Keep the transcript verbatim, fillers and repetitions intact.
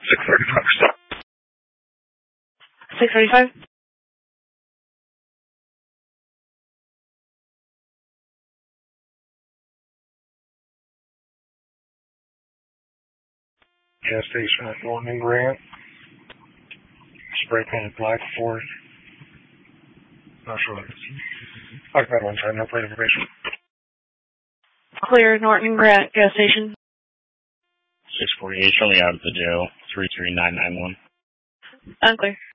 six thirty-five, stop. six thirty-five? Gas station at Norton and Grant. Spray painted black Ford. Not sure what it is. Occupied one time, no plate information. Clear, Norton and Grant, gas station. six forty-eight, show me out of the jail, three three nine nine one. Unclear.